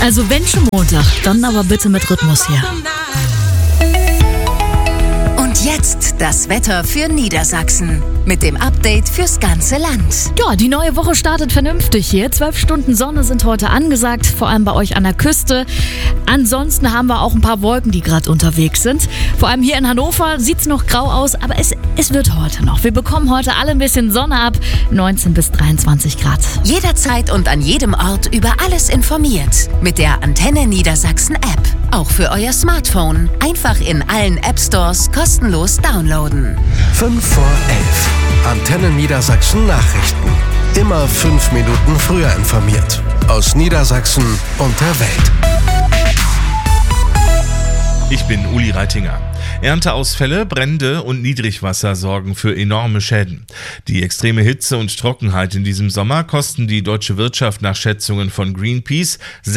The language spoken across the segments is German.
Also wenn schon Montag, dann aber bitte mit Rhythmus hier. Und jetzt das Wetter für Niedersachsen mit dem Update fürs ganze Land. Ja, die neue Woche startet vernünftig hier. 12 Stunden Sonne sind heute angesagt, vor allem bei euch an der Küste. Ansonsten haben wir auch ein paar Wolken, die gerade unterwegs sind. Vor allem hier in Hannover sieht es noch grau aus, aber es wird heute noch. Wir bekommen heute alle ein bisschen Sonne ab, 19 bis 23 Grad. Jederzeit und an jedem Ort über alles informiert. Mit der Antenne Niedersachsen App. Auch für euer Smartphone. Einfach in allen App Stores kostenlos downloaden. 5 vor 11. Antenne Niedersachsen Nachrichten. Immer 5 Minuten früher informiert. Aus Niedersachsen und der Welt. Ich bin Uli Reitinger. Ernteausfälle, Brände und Niedrigwasser sorgen für enorme Schäden. Die extreme Hitze und Trockenheit in diesem Sommer kosten die deutsche Wirtschaft nach Schätzungen von Greenpeace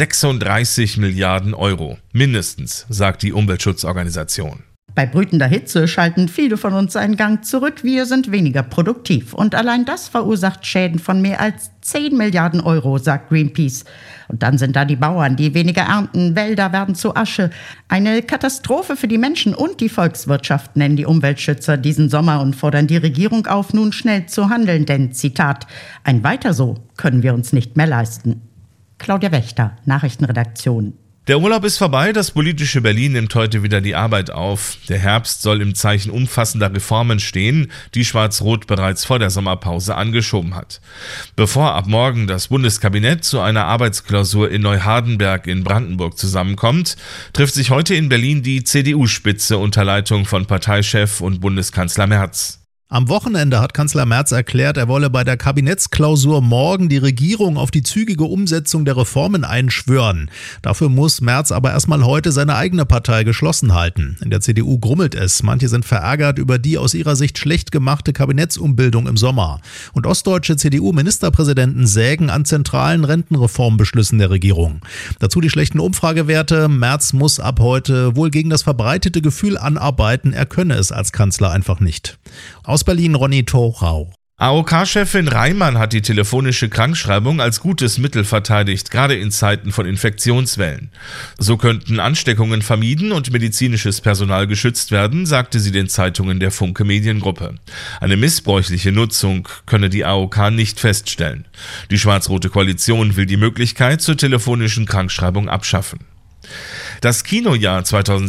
36 Milliarden Euro. Mindestens, sagt die Umweltschutzorganisation. Bei brütender Hitze schalten viele von uns einen Gang zurück. Wir sind weniger produktiv. Und allein das verursacht Schäden von mehr als 10 Milliarden Euro, sagt Greenpeace. Und dann sind da die Bauern, die weniger ernten. Wälder werden zu Asche. Eine Katastrophe für die Menschen und die Volkswirtschaft, nennen die Umweltschützer diesen Sommer und fordern die Regierung auf, nun schnell zu handeln. Denn, Zitat, ein Weiter so können wir uns nicht mehr leisten. Claudia Wächter, Nachrichtenredaktion. Der Urlaub ist vorbei, das politische Berlin nimmt heute wieder die Arbeit auf. Der Herbst soll im Zeichen umfassender Reformen stehen, die Schwarz-Rot bereits vor der Sommerpause angeschoben hat. Bevor ab morgen das Bundeskabinett zu einer Arbeitsklausur in Neuhardenberg in Brandenburg zusammenkommt, trifft sich heute in Berlin die CDU-Spitze unter Leitung von Parteichef und Bundeskanzler Merz. Am Wochenende hat Kanzler Merz erklärt, er wolle bei der Kabinettsklausur morgen die Regierung auf die zügige Umsetzung der Reformen einschwören. Dafür muss Merz aber erstmal heute seine eigene Partei geschlossen halten. In der CDU grummelt es. Manche sind verärgert über die aus ihrer Sicht schlecht gemachte Kabinettsumbildung im Sommer. Und ostdeutsche CDU-Ministerpräsidenten sägen an zentralen Rentenreformbeschlüssen der Regierung. Dazu die schlechten Umfragewerte. Merz muss ab heute wohl gegen das verbreitete Gefühl anarbeiten, er könne es als Kanzler einfach nicht. Aus Berlin Ronny Thorau. AOK-Chefin Reimann hat die telefonische Krankschreibung als gutes Mittel verteidigt, gerade in Zeiten von Infektionswellen. So könnten Ansteckungen vermieden und medizinisches Personal geschützt werden, sagte sie den Zeitungen der Funke Mediengruppe. Eine missbräuchliche Nutzung könne die AOK nicht feststellen. Die schwarz-rote Koalition will die Möglichkeit zur telefonischen Krankschreibung abschaffen. Das Kinojahr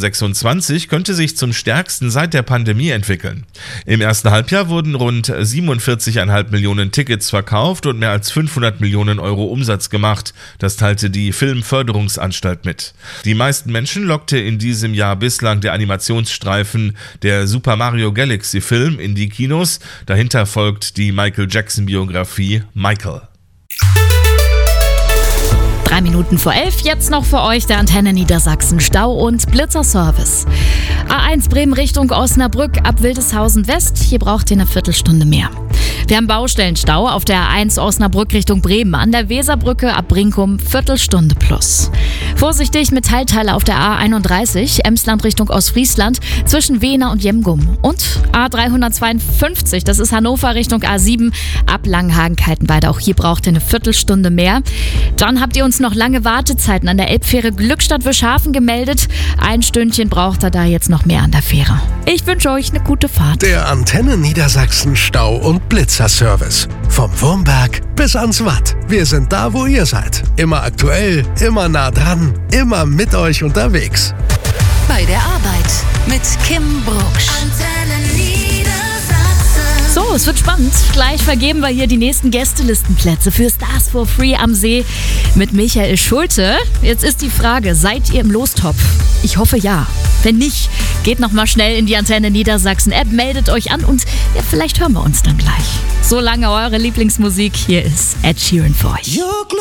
2026 könnte sich zum stärksten seit der Pandemie entwickeln. Im ersten Halbjahr wurden rund 47,5 Millionen Tickets verkauft und mehr als 500 Millionen Euro Umsatz gemacht. Das teilte die Filmförderungsanstalt mit. Die meisten Menschen lockte in diesem Jahr bislang der Animationsstreifen der Super Mario Galaxy Film in die Kinos. Dahinter folgt die Michael Jackson Biografie Michael. 3 Minuten vor 11, jetzt noch für euch der Antenne Niedersachsen Stau- und Blitzerservice. A1 Bremen Richtung Osnabrück ab Wildeshausen West, hier braucht ihr eine Viertelstunde mehr. Wir haben Baustellenstau auf der A1 Osnabrück Richtung Bremen, an der Weserbrücke ab Brinkum, Viertelstunde plus. Vorsichtig mit Teilteile auf der A31, Emsland Richtung Ostfriesland, zwischen Wehner und Jemgum. Und A352, das ist Hannover Richtung A7, ab Langenhagen-Kaltenweide. Auch hier braucht ihr eine Viertelstunde mehr. Dann habt ihr uns noch lange Wartezeiten an der Elbfähre Glückstadt-Wischhafen gemeldet. Ein Stündchen braucht ihr da jetzt noch mehr an der Fähre. Ich wünsche euch eine gute Fahrt. Der Antenne Niedersachsen Stau- und Blitzerservice. Vom Wurmberg bis ans Watt. Wir sind da, wo ihr seid. Immer aktuell, immer nah dran, immer mit euch unterwegs. Bei der Arbeit mit Kim Brucksch. So, es wird spannend. Gleich vergeben wir hier die nächsten Gästelistenplätze für Stars for Free am See mit Michael Schulte. Jetzt ist die Frage, seid ihr im Lostopf? Ich hoffe ja. Wenn nicht, geht noch mal schnell in die Antenne Niedersachsen App, meldet euch an und ja, vielleicht hören wir uns dann gleich. Solange eure Lieblingsmusik, hier ist Ed Sheeran für euch.